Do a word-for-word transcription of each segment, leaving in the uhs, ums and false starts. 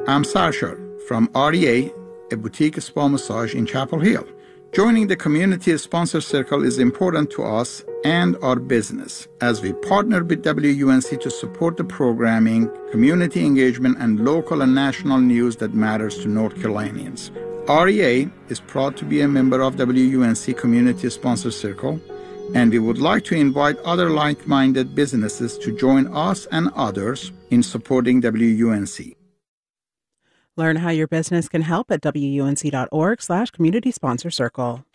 I'm Sarshar from R E A, a boutique spa massage in Chapel Hill. Joining the Community Sponsor Circle is important to us and our business as we partner with W U N C to support the programming, community engagement, and local and national news that matters to North Carolinians. R E A is proud to be a member of W U N C Community Sponsor Circle, and we would like to invite other like-minded businesses to join us and others in supporting W U N C. Learn how your business can help at wunc.org slash community sponsor circle.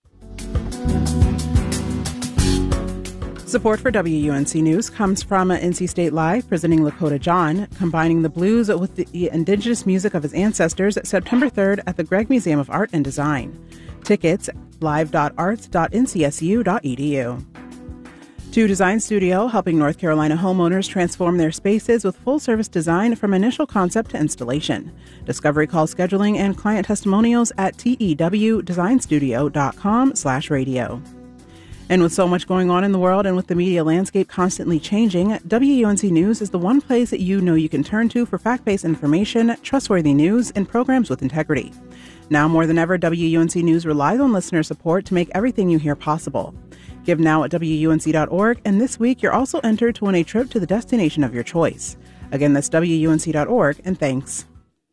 Support for W U N C News comes from N C State Live, presenting Lakota John, combining the blues with the indigenous music of his ancestors, September third at the Gregg Museum of Art and Design. Tickets, live dot arts dot n c s u dot e d u. Two Design Studio, helping North Carolina homeowners transform their spaces with full-service design from initial concept to installation. Discovery call scheduling and client testimonials at tewdesignstudio.com slash radio. And with so much going on in the world and with the media landscape constantly changing, W U N C News is the one place that you know you can turn to for fact-based information, trustworthy news, and programs with integrity. Now more than ever, W U N C News relies on listener support to make everything you hear possible. Give now at W U N C dot org, and this week you're also entered to win a trip to the destination of your choice. Again, that's W U N C dot org, and thanks.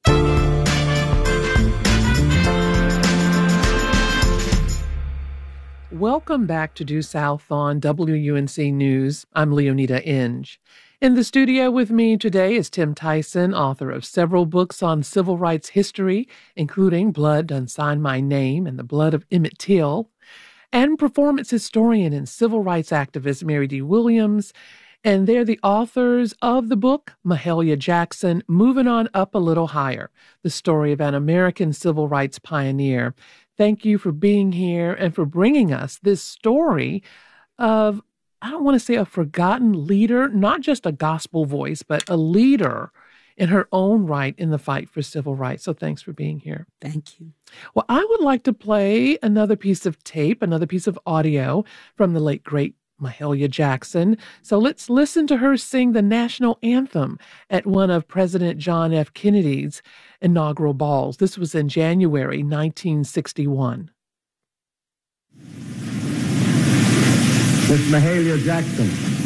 Welcome back to Due South on W U N C News. I'm Leonida Inge. In the studio with me today is Tim Tyson, author of several books on civil rights history, including Blood Done Sign My Name and The Blood of Emmett Till, and performance historian and civil rights activist Mary D. Williams. And they're the authors of the book, Mahalia Jackson, Moving On Up a Little Higher, the story of an American civil rights pioneer. Thank you for being here and for bringing us this story of, I don't want to say a forgotten leader, not just a gospel voice, but a leader in her own right in the fight for civil rights. So thanks for being here. Thank you. Well, I would like to play another piece of tape, another piece of audio from the late, great Mahalia Jackson. So let's listen to her sing the national anthem at one of President John F. Kennedy's inaugural balls. This was in January nineteen sixty-one. Miss Mahalia Jackson.